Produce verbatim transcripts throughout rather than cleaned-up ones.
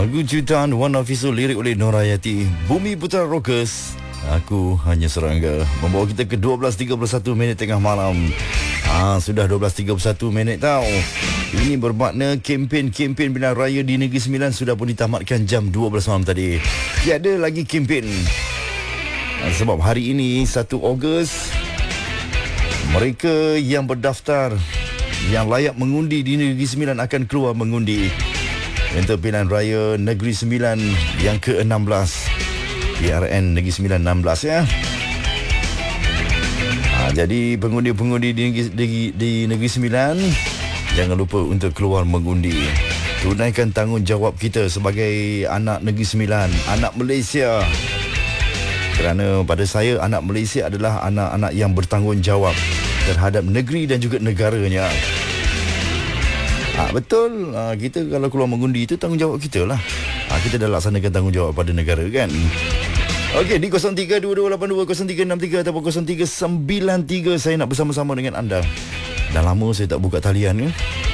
Lagu ciptaan Wan Hafizul, lirik oleh Norayati, Bumi Putra Rockers, Aku Hanya Serangga, membawa kita ke dua belas tiga puluh satu minit tengah malam. Ah, sudah dua belas tiga puluh satu minit tau. Ini bermakna kempen-kempen Pilihan Raya di Negeri Sembilan sudah pun ditamatkan jam dua belas malam tadi. Tiada lagi kempen. Ah, sebab hari ini satu Ogos, mereka yang berdaftar, yang layak mengundi di Negeri Sembilan akan keluar mengundi untuk Pilihan Raya Negeri Sembilan yang ke enam belas. P R N Negeri Sembilan enam belas ya. Ha, jadi pengundi-pengundi di Negeri, di, di Negeri Sembilan, jangan lupa untuk keluar mengundi. Tunaikan tanggungjawab kita sebagai anak Negeri Sembilan, anak Malaysia. Kerana pada saya, anak Malaysia adalah anak-anak yang bertanggungjawab terhadap negeri dan juga negaranya. Ha, betul, ha, kita kalau keluar mengundi itu tanggungjawab kita lah. Ha, kita dah laksanakan tanggungjawab pada negara kan. Okey, di kosong tiga dua dua lapan dua kosong tiga enam tiga ataupun kosong tiga sembilan tiga saya nak bersama-sama dengan anda. Dah lama saya tak buka talian ya.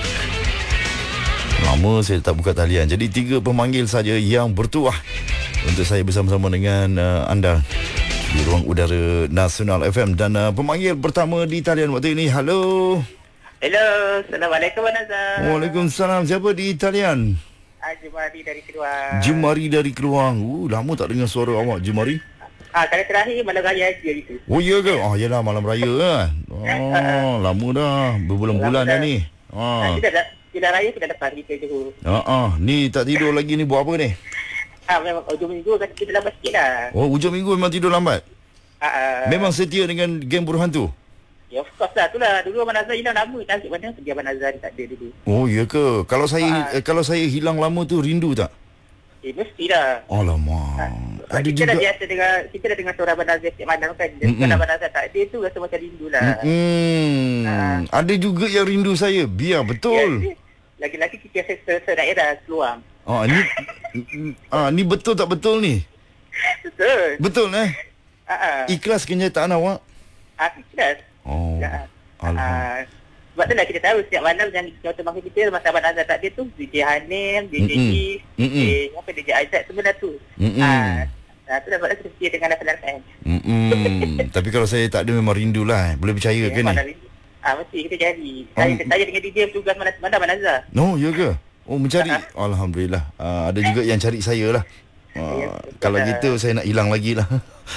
Lama saya tak buka talian. Jadi tiga pemanggil saja yang bertuah untuk saya bersama-sama dengan uh, anda di ruang udara Nasional F M. Dan uh, pemanggil pertama di talian waktu ini. Halo. Hello, Assalamualaikum Azhar. Waalaikumsalam. Siapa di talian? Ah, Jumari dari Keluang. Jumari dari Keluang. Uh, lama tak dengar suara awak, Jumari. Ah, kali terakhir malam raya aja gitu. Oh, ya ke? Oh, yalah malam raya kan. Oh, lama dah. Berbulan-bulan dah ni. Ah. Kita dah kita raya kita dapat kita je. Ha ah, ni tak tidur lagi ni buat apa ni? Ah, memang hujung minggu kan kita lambat sikit lah. Oh, hujung minggu memang tidur lambat. Ah, ah. Memang setia dengan geng buruh hantu. Ya, of course lah. Itulah. Dulu Abang Azhar hilang lama. Nasib mana pergi Abang Azhar tak ada dulu. Oh, ya ke? Kalau saya Ah. eh, kalau saya hilang lama tu rindu tak? Eh, mestilah. Alamak. Ah. Ada kita juga. dah biasa dengan, kita dah dengar suara Abang Azhar setiap malam kan. Dan kalau Abang Azhar tak ada tu rasa macam rindu lah. Hmm. Ah. Ada juga yang rindu saya. Biar betul. Ya, lagi-lagi kita se-daerah Keluang. Ah, ni ah, ni betul tak betul ni? Betul. Betul eh? Ah, ah. Ikhlas kenyataan awak? Ah, ikhlas. Oh. Ya. Alhamdulillah. Ah, sebab tu lah kita tahu setiap malam yang kita makan kita masa Abang Azhar tak ada tu D J Hanim, D J Is, D J apa D J Aizat semua dah tu. Mm-mm. Ah, ah tu dah buat kita setia dengan Nasional F M. Hmm. Tapi kalau saya tak ada memang rindulah. Boleh percaya ke ni? Ah, mesti kita jadi. Saya Oh. saya dengan D J bertugas mana mana Abang Azhar. No, ya ke? Oh, mencari. Alhamdulillah. Uh, ada juga yang cari saya lah. Uh, Ya, kalau betul. gitu saya nak hilang lagi lah.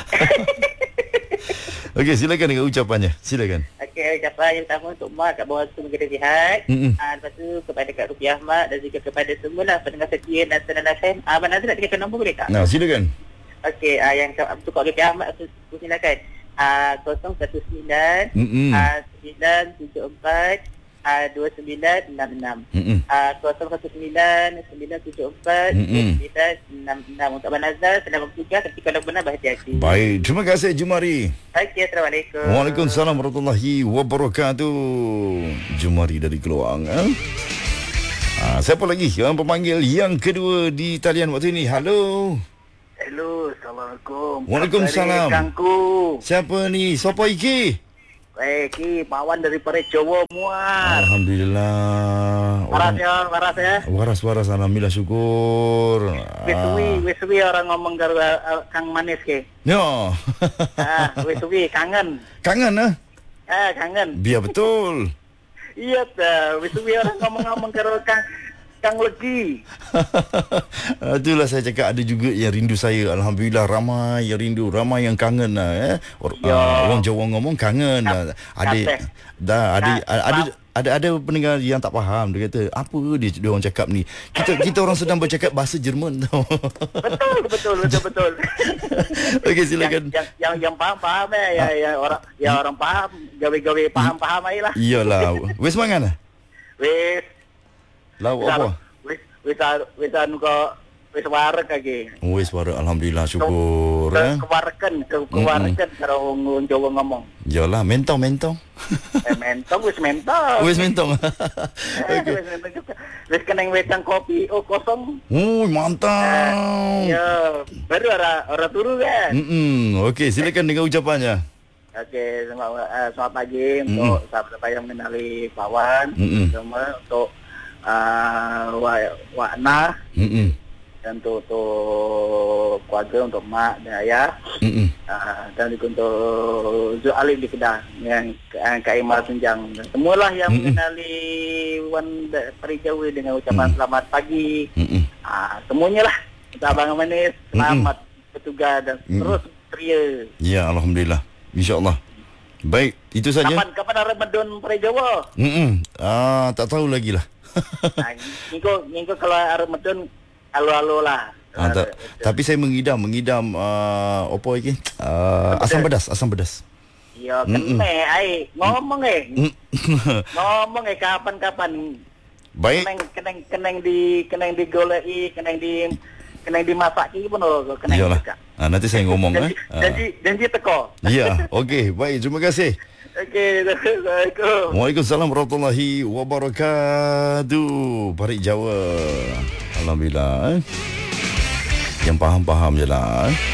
Okey, silakan dengan ucapannya. Silakan. Okey, ucapan yang pertama untuk Mak kat bawah semua kita lihat. Mm-mm. Ah, lepas tu kepada Kak Rupiah Ahmad dan juga kepada semualah pendengar setia Nasional F M. Ah, Abang Azhar nak dengarkan nombor boleh tak? Nah, silakan. Okey, ah, yang untuk Kak Rupiah Ahmad aku silakan. Ah, kosong satu sembilan Mm-mm. ah, sembilan tujuh empat ah, dua sembilan enam enam. Mm-mm. Ah, kosong satu sembilan sembilan tujuh empat dua Mm-mm. sembilan enam enam. Untuk Abang Azhar selamat bertugas, tapi kalau benar berhati-hati. Baik, terima kasih Jumari. Okey, Assalamualaikum. Waalaikumsalam warahmatullahi wabarakatuh. Jumari dari Keluang. Eh? Ah, siapa lagi yang pemanggil yang kedua di talian waktu ini? Halo. Hello, Assalamualaikum. Waalaikumsalam. Kangku. Siapa ni? Siapa iki? Eh, Ki, Pawan daripada Jawa Muar. Alhamdulillah. Waras ya, waras ya. Waras-waras, alhamdulillah, syukur. Wis suwi, wis suwi orang ngomong karo uh, Kang Manis ke. Ya. Ah, wis suwi kangen. Kangen ah? Ah, kangen. Biar betul. Iya ta, wis suwi orang ngomong-ngomong karo Kang Kang Legi. Itulah saya cakap, ada juga yang rindu saya. Alhamdulillah, ramai yang rindu, ramai yang kangen lah eh. Or, Ya. uh, orang Jawa ngomong kangen lah. Ada Kapek. dah ada Kap- ada ada ada pendengar yang tak faham. Dia kata, apa dia, dia orang cakap ni? Kita kita orang sedang bercakap bahasa Jerman tau. Betul, betul, betul, betul. Okey, silakan. Yang yang yang faham-faham eh, ya, ya orang ya orang faham, gawe-gawe faham-faham ai lah. Iyalah. Wes mangan ah? Wis Lauk apa? Wis wis wis anu ko wis warek lagi. Oh, wes suara alhamdulillah, syukur eh. Kewareken, kewareken karo wong Jawa ngomong. Yalah, mentong-mentong. Eh, mentong wis mentong. Wes mentong. Eh, wis mentong juga. Wis keneng wedang kopi oh kosong. Oh, mantap. Ya, baru ora ora turu kan. Hmm, okey, silakan dengan ucapannya. Oke, selamat, uh, selamat pagi untuk sahabat-sahabat yang mengenali Pawan, Mm-mm. semua untuk uh, Wa Wakna, Hmm. dan untuk, untuk keluarga, untuk mak dan ayah. Mm-mm. Uh, dan juga untuk Zul Alim di Kedah, yang uh, Kak Imal Senjang. Semualah yang Mm-mm. mengenali Wan Pari Jawa dengan ucapan Mm-mm. selamat pagi. Mm-mm. Uh, semuanya lah. Untuk Abang Manis, selamat bertugas dan Mm-mm. terus ceria. Ya, Alhamdulillah. InsyaAllah. Baik, itu saja. Kapan kapan Ramadan Pari Jawa? Mm-mm. Ah, tak tahu lagi lah. Nah, minggu minggu kalau Ramadan alo-alo lah. Ah, ta- tapi saya mengidam, mengidam uh, apa lagi? Uh, asam pedas, asam pedas. Ya, kena ai ngomong eh. Mm. Ngomong eh kapan-kapan. Baik. Keneng keneng keneng di keneng digoleki, keneng di keneng dimasak iki pun lo keneng Iyalah. juga. Ah, nanti saya ngomong eh. Janji, Ah. janji janji teko. Ya, okey, baik. Terima kasih. Okey, Assalamualaikum. Waalaikumsalam warahmatullahi wabarakatuh. Parik Jawa. Alhamdulillah. Eh. Yang faham-faham je lah. Eh.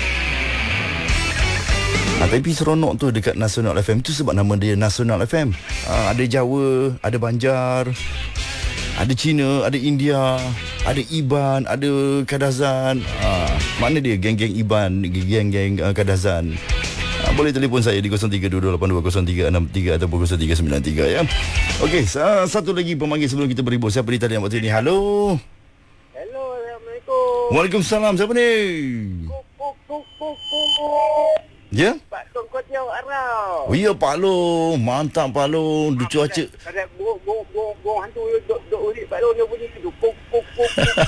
Ah, tapi seronok tu dekat Nasional F M tu sebab nama dia Nasional F M. Ah, ada Jawa, ada Banjar, ada Cina, ada India, ada Iban, ada Kadazan. Ah, mana dia geng-geng Iban, geng-geng uh, Kadazan. Ah, boleh telefon saya di kosong tiga dua dua lapan dua kosong tiga enam tiga ataupun kosong tiga sembilan tiga ya. Okey, uh, satu lagi pemanggil sebelum kita berhibur. Siapa di talian waktu ini? Halo. Hello, Assalamualaikum. Waalaikumsalam. Siapa ni? Kuk kuk kuk kuk kuk. Ya? Pak Long kau jauh arau. Oh ya, Pak Long. Mantap Pak Long. Du cuaca. Ada burung burung burung burung hantu duk duk urip Pak Long dia bunyi tu kuk kuk kuk.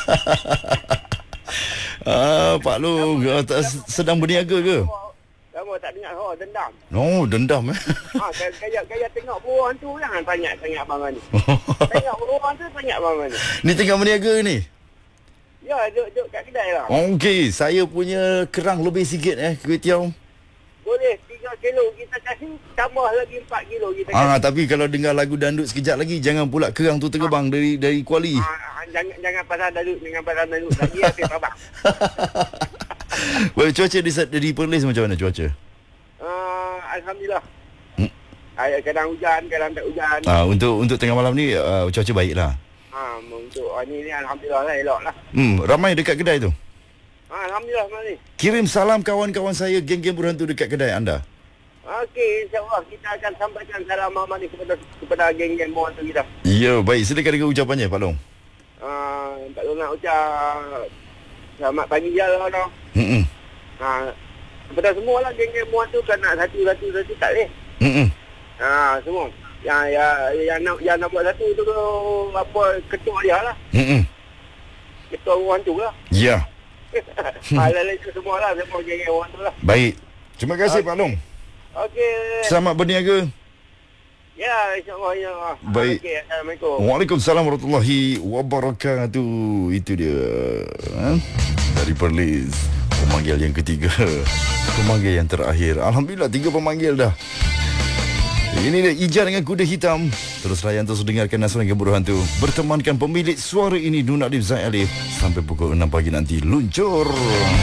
Ah, Pak Long, uh, tak, sedang berniaga ke? Kamu tak dengar oh dendam. Oh, dendam eh. Ha gaya gaya tengok burung hantu jangan tanya tanya abang ni. Tengok burung hantu tanya abang ni. Ni tengah berniaga ni. Ya, duk duk kat kedai lah. Okey, saya punya kerang lebih sikit eh, kuih tiaw. Boleh tiga kilo kita kasih, tambah lagi empat kilo kita Ah, kasih. tapi kalau dengar lagu dandut sekejap lagi, jangan pula kerang tu terbang dari dari Kuala. Ha, jangan jangan pasal dalut dengan pasal dalut lagi ada tabak. Well, cuaca di, di Perlis macam mana cuaca? Uh, Alhamdulillah. Hmm. Ay, kadang hujan, kadang tak hujan. Ah, untuk untuk tengah malam ni uh, cuaca baiklah. Ha, untuk uh, ni ni alhamdulillah lah elok lah. Hmm, ramai dekat kedai tu. Ha, alhamdulillah mari. Kirim salam kawan-kawan saya geng-geng berhantu dekat kedai anda. Okey, insya-Allah kita akan sampaikan salam Muhammad ni kepada kepada geng-geng mohon tu kita. Ya, baik. Silakan dengan ucapannya, Pak Long. Ah, uh, tak nak ucap selamat pagi je lah noh. Hmm. Ha, kepada semua lah geng-geng mohon tu kan nak satu satu satu tak boleh. Hmm. Ha, semua. Yang ya yang nak yang nak buat satu tu apa ketua dia lah. Hmm. Ketua orang tu lah. Ya. Ha, lain tu semua lah semua geng-geng orang tu lah. Baik. Terima kasih, Okay. Pak Long. Okey. Selamat berniaga. Ya, insya-Allah ya. Baik. Okey, assalamualaikum. Waalaikumsalam warahmatullahi wabarakatuh. Itu dia. Ha? Dari Perlis. Pemanggil yang ketiga. Pemanggil yang terakhir. Alhamdulillah, tiga pemanggil dah. Ini dia Ija dengan Kuda Hitam. Terus layan, terus dengarkan Nasional Gembur Hantu. Bertemankan pemilik suara ini, Nun Alif Zaid Alif. Sampai pukul enam pagi nanti. Luncur.